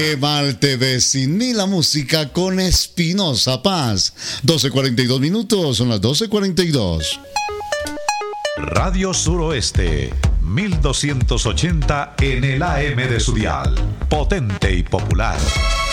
Qué mal te ves sin mí, la música con Espinosa Paz. 12:42, son las 12:42. Radio Suroeste, 1280 en el AM de su dial. Potente y popular.